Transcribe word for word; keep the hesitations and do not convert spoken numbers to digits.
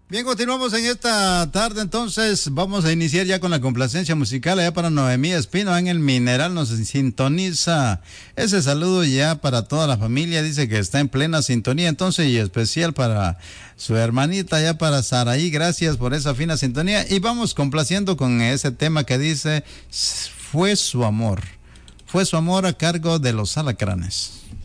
Bien, continuamos en esta tarde, entonces vamos a iniciar ya con la complacencia musical allá para Noemí Espino en el Mineral, nos sintoniza. Ese saludo ya para toda la familia, dice que está en plena sintonía, entonces, y especial para su hermanita, ya para Saraí, gracias por esa fina sintonía. Y vamos complaciendo con ese tema que dice, fue su amor, fue su amor a cargo de Los Alacranes.